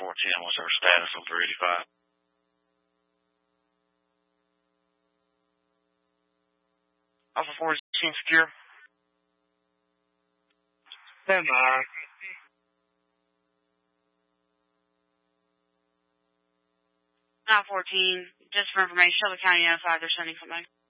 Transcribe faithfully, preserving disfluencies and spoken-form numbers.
four ten, what's our status on three eighty-five? Alpha four is secure. Stand by. nine fourteen, just for information, Shelby County notified they're sending something.